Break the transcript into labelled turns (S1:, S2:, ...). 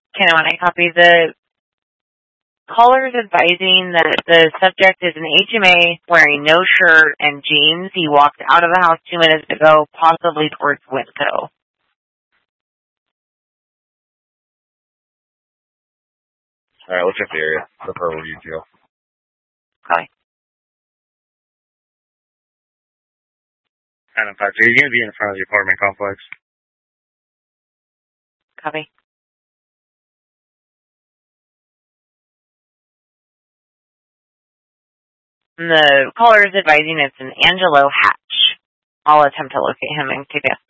S1: Can I copy the caller is advising that the subject is an HMA wearing no shirt and jeans. He walked out of the house 2 minutes ago, possibly towards Winco.
S2: All right, let's check the area. Prefer with detail.
S1: Copy.
S2: And in fact, are you going to be in front of the apartment complex?
S1: Copy. And the caller is advising it's an Angelo Hatch. I'll attempt to locate him and take a